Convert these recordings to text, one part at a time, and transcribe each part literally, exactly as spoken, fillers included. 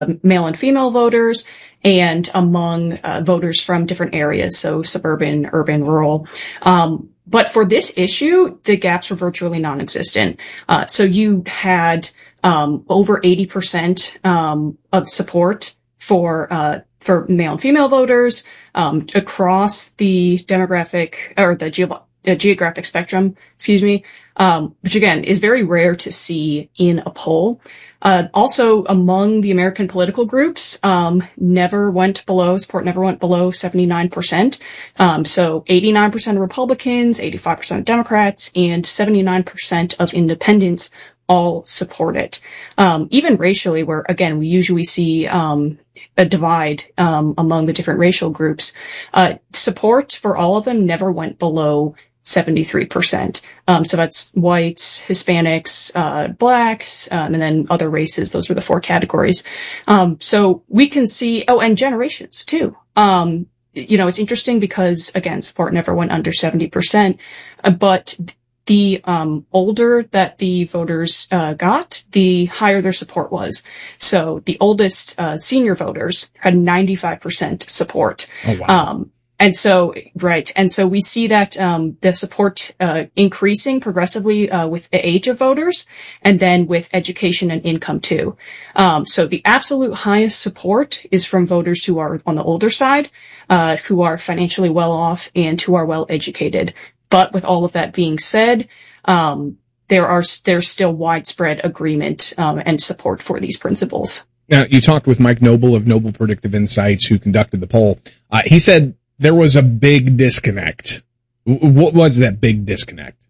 male and female voters and among uh, voters from different areas, so suburban, urban, rural. Um, but for this issue, the gaps were virtually non-existent. Uh, so you had um, over eighty percent um, of support for uh, for male and female voters um, across the demographic or the ge- uh, geographic spectrum, excuse me, um, which again is very rare to see in a poll. Uh, also among the American political groups, um, never went below, support never went below seventy-nine percent. Um, so eighty-nine percent of Republicans, eighty-five percent of Democrats, and seventy-nine percent of independents all support it. Um, even racially, where again, we usually see, um, a divide, um, among the different racial groups, uh, support for all of them never went below seventy-three percent. Um, so that's whites, Hispanics, uh, blacks, um, and then other races. Those were the four categories. Um, so we can see, oh, and generations too. Um, you know, it's interesting because again, support never went under seventy percent, uh, but the, um, older that the voters, uh, got, the higher their support was. So the oldest, uh, senior voters had ninety-five percent support. Oh, wow. Um, And so, right. And so we see that, um, the support, uh, increasing progressively, uh, with the age of voters and then with education and income too. Um, so the absolute highest support is from voters who are on the older side, uh, who are financially well off and who are well educated. But with all of that being said, um, there are, there's still widespread agreement, um, and support for these principles. Now, you talked with Mike Noble of Noble Predictive Insights, who conducted the poll. Uh, he said, there was a big disconnect. What was that big disconnect?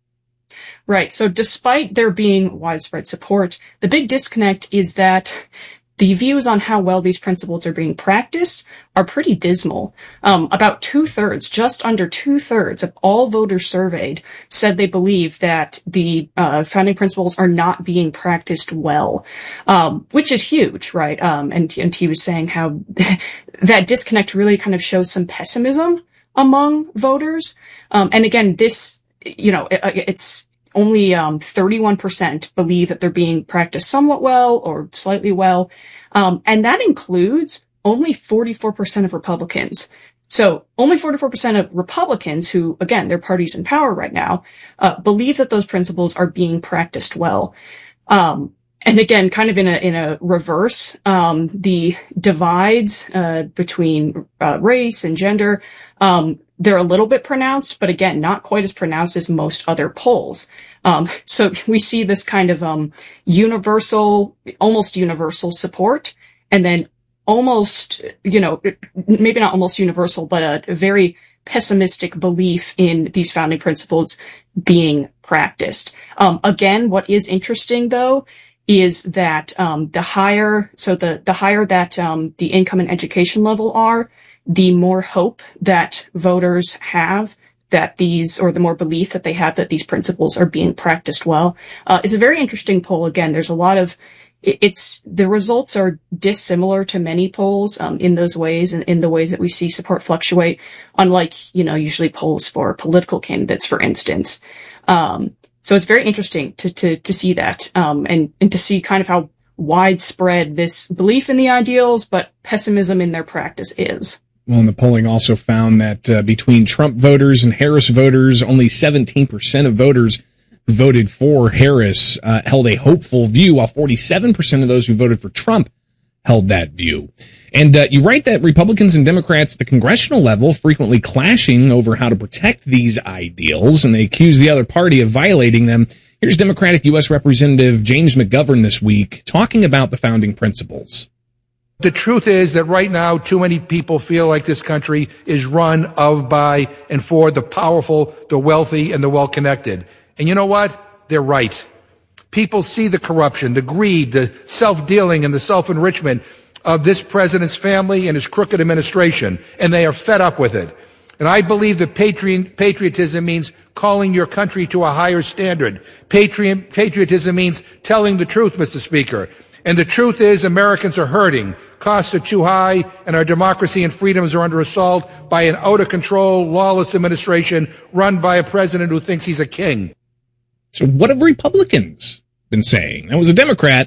Right. So despite there being widespread support, the big disconnect is that the views on how well these principles are being practiced are pretty dismal. Um, about two thirds, just under two thirds of all voters surveyed said they believe that the uh, founding principles are not being practiced well, um, which is huge, right? Um, and, and he was saying how that disconnect really kind of shows some pessimism among voters. Um, and again, this, you know, it, it's, Only um, thirty-one percent believe that they're being practiced somewhat well or slightly well. Um, and that includes only forty-four percent of Republicans. So only forty-four percent of Republicans who, again, their party's in power right now, uh, believe that those principles are being practiced well. Um, and again, kind of in a, in a reverse, um, the divides, uh, between, uh, race and gender, um, they're a little bit pronounced, but again, not quite as pronounced as most other polls. Um, so we see this kind of, um, universal, almost universal support, and then almost, you know, maybe not almost universal, but a, a very pessimistic belief in these founding principles being practiced. Um, again, what is interesting though, is that, um, the higher, so the, the higher that, um, the income and education level are, the more hope that voters have that these, or the more belief that they have that these principles are being practiced well. Uh, it's a very interesting poll. Again, there's a lot of, it's, the results are dissimilar to many polls, um, in those ways and in the ways that we see support fluctuate, unlike, you know, usually polls for political candidates, for instance. Um, so it's very interesting to, to, to see that, um, and, and to see kind of how widespread this belief in the ideals, but pessimism in their practice is. Well, and the polling also found that uh, between Trump voters and Harris voters, only seventeen percent of voters who voted for Harris uh, held a hopeful view, while forty-seven percent of those who voted for Trump held that view. And uh, you write that Republicans and Democrats at the congressional level frequently clashing over how to protect these ideals, and they accuse the other party of violating them. Here's Democratic U S Representative James McGovern this week talking about the founding principles. The truth is that right now, too many people feel like this country is run of, by, and for the powerful, the wealthy, and the well-connected. And you know what? They're right. People see the corruption, the greed, the self-dealing, and the self-enrichment of this president's family and his crooked administration, and they are fed up with it. And I believe that patriot, patriotism means calling your country to a higher standard. Patriot, patriotism means telling the truth, Mister Speaker. And the truth is Americans are hurting. Costs are too high, and our democracy and freedoms are under assault by an out-of-control, lawless administration run by a president who thinks he's a king. So what have Republicans been saying? That was a Democrat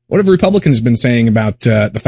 What have Republicans been saying about uh, the